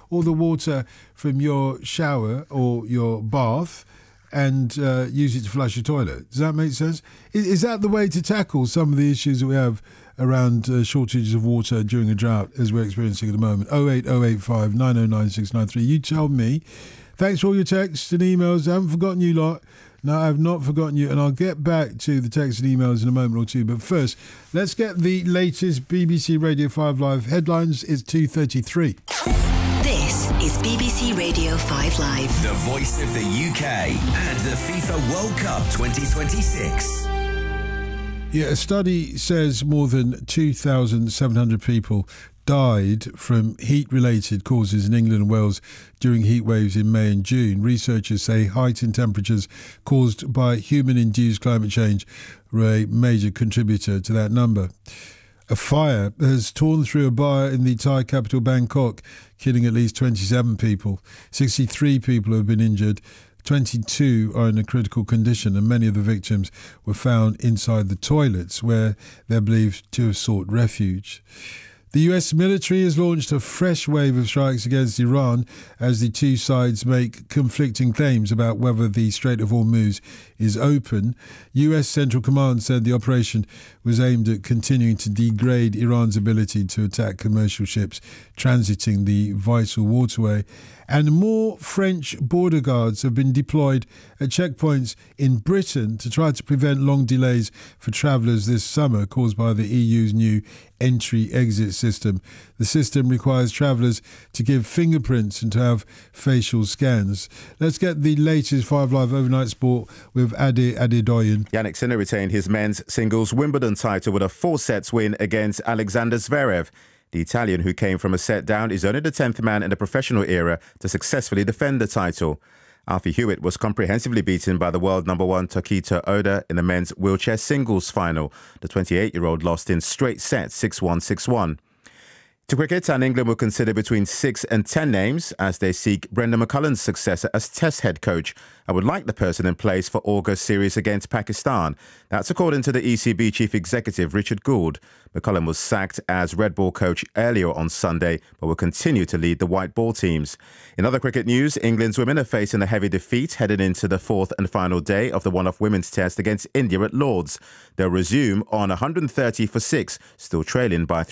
all the water from your shower or your bath and use it to flush your toilet. Does that make sense? Is that the way to tackle some of the issues that we have around shortages of water during a drought as we're experiencing at the moment? 08085 909 693. You tell me. Thanks for all your texts and emails. I haven't forgotten you lot. No, I have not forgotten you, and I'll get back to the texts and emails in a moment or two. But first, let's get the latest BBC Radio 5 Live headlines. It's 2:33. This is BBC Radio 5 Live. The voice of the UK and the FIFA World Cup 2026. Yeah, a study says more than 2,700 people died from heat-related causes in England and Wales during heat waves in May and June. Researchers say heightened temperatures caused by human-induced climate change were a major contributor to that number. A fire has torn through a bar in the Thai capital Bangkok, killing at least 27 people. 63 people have been injured. 22 are in a critical condition, and many of the victims were found inside the toilets where they're believed to have sought refuge. The US military has launched a fresh wave of strikes against Iran as the two sides make conflicting claims about whether the Strait of Hormuz is open. US Central Command said the operation was aimed at continuing to degrade Iran's ability to attack commercial ships transiting the vital waterway. And more French border guards have been deployed at checkpoints in Britain to try to prevent long delays for travellers this summer caused by the EU's new entry-exit system. The system requires travellers to give fingerprints and to have facial scans. Let's get the latest 5 Live overnight sport with Ade Adedoyan. Jannik Sinner retained his men's singles Wimbledon title with a 4-sets win against Alexander Zverev. The Italian, who came from a set down, is only the 10th man in the professional era to successfully defend the title. Alfie Hewitt was comprehensively beaten by the world number one Tokito Oda in the men's wheelchair singles final. The 28-year-old lost in straight sets 6-1, 6-1. To cricket, and England will consider between 6 and 10 names as they seek Brendan McCullum's successor as Test head coach and would like the person in place for August series against Pakistan. That's according to the ECB chief executive Richard Gould. McCullum was sacked as Red Ball coach earlier on Sunday, but will continue to lead the white ball teams. In other cricket news, England's women are facing a heavy defeat heading into the fourth and final day of the one-off women's test against India at Lord's. They'll resume on 130 for 6, still trailing by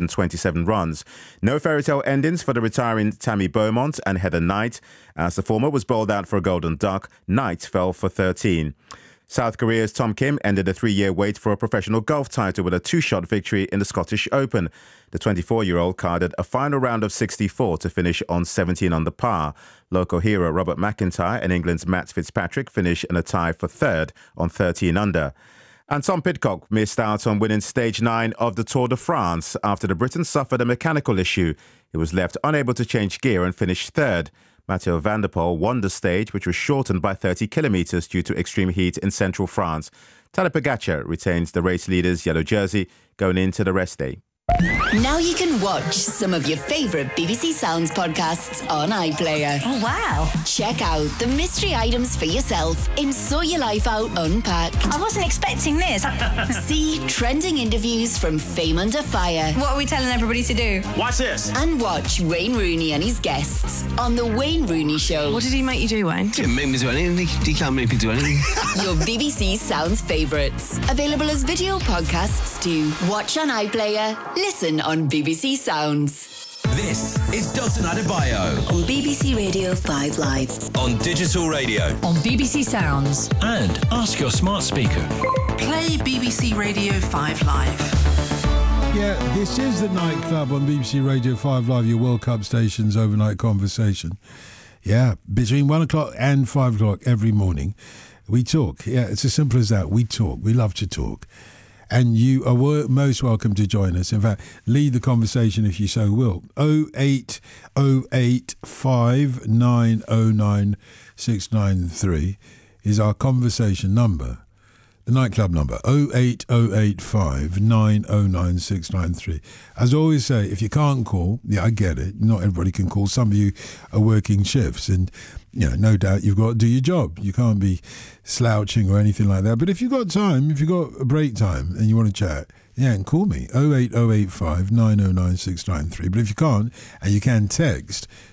327 runs. No fairy tale endings for the retiring Tammy Beaumont and Heather Knight. As the former was bowled out for a golden duck, Knight fell for 13. South Korea's Tom Kim ended a 3-year wait for a professional golf title with a 2-shot victory in the Scottish Open. The 24-year-old carded a final round of 64 to finish on 17 under par. Local hero Robert McIntyre and England's Matt Fitzpatrick finished in a tie for third on 13 under. And Tom Pidcock missed out on winning stage 9 of the Tour de France after the Briton suffered a mechanical issue. He was left unable to change gear and finished third. Mathieu van der Poel won the stage, which was shortened by 30 kilometres due to extreme heat in central France. Tadej Pogacar retains the race leader's yellow jersey going into the rest day. Now you can watch some of your favourite BBC Sounds podcasts on iPlayer. Oh, wow. Check out the mystery items for yourself in Sort Your Life Out Unpacked. I wasn't expecting this. See trending interviews from Fame Under Fire. What are we telling everybody to do? Watch this. And watch Wayne Rooney and his guests on The Wayne Rooney Show. What did he make you do, Wayne? Didn't make me do anything. He can't make me do anything. Your BBC Sounds favourites. Available as video podcasts too. Watch on iPlayer. Listen on BBC Sounds. This is Dalton Adebayo On BBC Radio 5 Live. on digital radio. On BBC Sounds. And ask your smart speaker. Play BBC Radio 5 Live. Yeah, this is the nightclub on BBC Radio 5 Live, your World Cup station's overnight conversation. Yeah, between 1 o'clock and 5 o'clock every morning, we talk. Yeah, it's as simple as that. We talk. We love to talk. And you are most welcome to join us. In fact, lead the conversation if you so will. 08085 909 693 is our conversation number. The nightclub number, 08085 909 693. As I always say, if you can't call, yeah, I get it. Not everybody can call. Some of you are working shifts and, you know, no doubt you've got to do your job. You can't be slouching or anything like that. But if you've got time, if you've got a break time and you want to chat, yeah, and call me, 08085 909 693. But if you can't and you can text,